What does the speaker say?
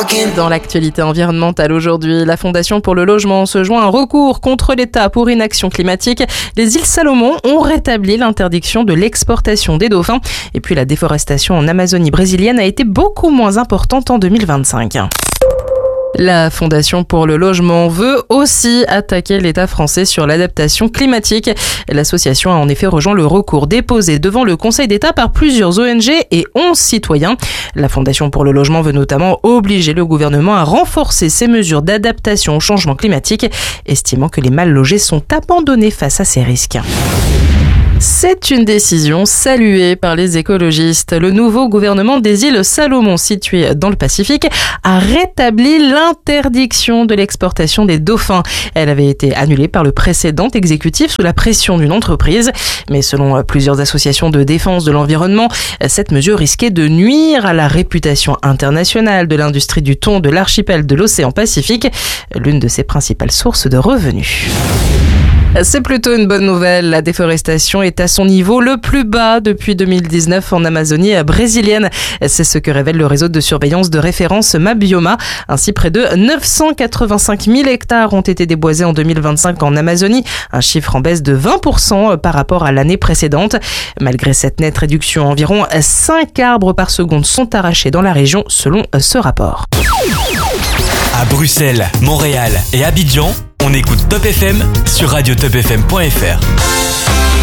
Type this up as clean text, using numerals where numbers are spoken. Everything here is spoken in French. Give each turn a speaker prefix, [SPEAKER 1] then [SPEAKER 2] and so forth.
[SPEAKER 1] Dans l'actualité environnementale aujourd'hui, la Fondation pour le logement se joint à un recours contre l'État pour inaction climatique. Les îles Salomon ont rétabli l'interdiction de l'exportation des dauphins. Et puis la déforestation en Amazonie brésilienne a été beaucoup moins importante en 2025. La Fondation pour le logement veut aussi attaquer l'État français sur l'adaptation climatique. L'association a en effet rejoint le recours déposé devant le Conseil d'État par plusieurs ONG et 11 citoyens. La Fondation pour le logement veut notamment obliger le gouvernement à renforcer ses mesures d'adaptation au changement climatique, estimant que les mal logés sont abandonnés face à ces risques. C'est une décision saluée par les écologistes. Le nouveau gouvernement des îles Salomon, situées dans le Pacifique, a rétabli l'interdiction de l'exportation des dauphins. Elle avait été annulée par le précédent exécutif sous la pression d'une entreprise. Mais selon plusieurs associations de défense de l'environnement, cette mesure risquait de nuire à la réputation internationale de l'industrie du thon de l'archipel de l'océan Pacifique, l'une de ses principales sources de revenus. C'est plutôt une bonne nouvelle. La déforestation est à son niveau le plus bas depuis 2019 en Amazonie brésilienne. C'est ce que révèle le réseau de surveillance de référence Mabioma. Ainsi, près de 985 000 hectares ont été déboisés en 2025 en Amazonie, un chiffre en baisse de 20% par rapport à l'année précédente. Malgré cette nette réduction, environ 5 arbres par seconde sont arrachés dans la région, selon ce rapport.
[SPEAKER 2] À Bruxelles, Montréal et Abidjan, on écoute Top FM sur radiotopfm.fr.